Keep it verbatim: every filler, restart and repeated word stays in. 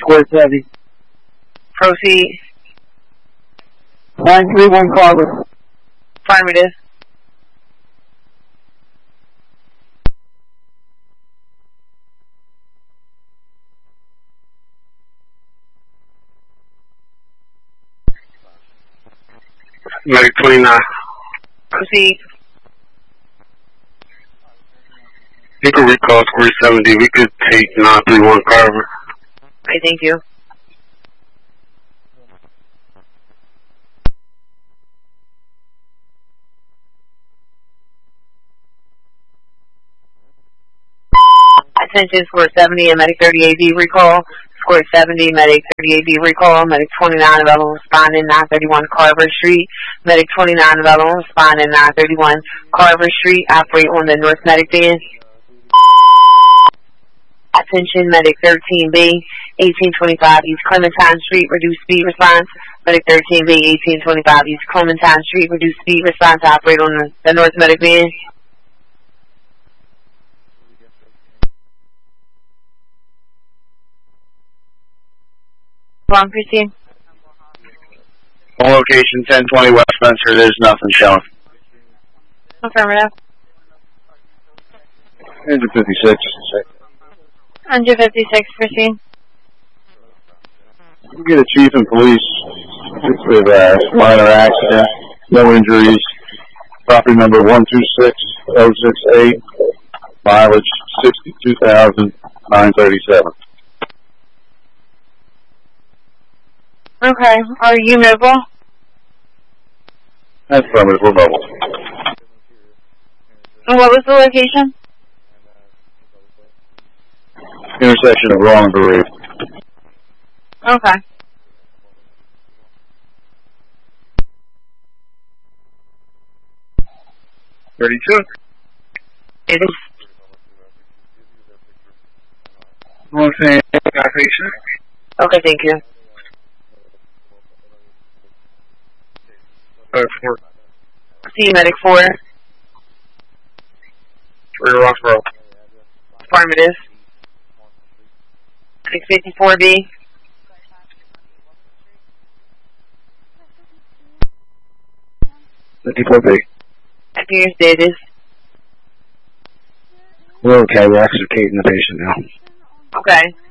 Square seventy. Proceed. nine three one Carver. Affirmative. Medic twenty-nine. Proceed. You can recall Square seventy. We could take nine three one Carver. Okay, thank you. Attention, Square seventy and Medic thirty-eight B recall. Square seventy, Medic thirty-eight B recall. Medic twenty-nine available responding nine thirty-one Carver Street. Medic twenty-nine available responding nine thirty-one Carver Street. Operate on the North Medic band. Attention, Medic thirteen B, eighteen twenty-five East Clementine Street. Reduce speed response. Medic thirteen B, eighteen twenty-five East Clementine Street. Reduce speed response. Operate on the, the North Medic band. Wrong, Christine. On location ten twenty West Spencer, there's nothing showing. Affirmative. one fifty-six. one fifty-six, Christine. We get a chief and police with a uh, minor accident, no injuries. Property number one two six oh six eight, mileage sixty-two thousand nine thirty-seven. Okay. Are you mobile? That's affirmative. We're mobile. And what was the location? Intersection of Raw and Bereaved. Okay. thirty-two. It is. One thing, patient. Okay, thank you. Uh, four. See Medic four. Three Roxborough. Affirmative. six fifty-four B. fifty-four B. Your status. We're okay. We're extricating the patient now. Okay.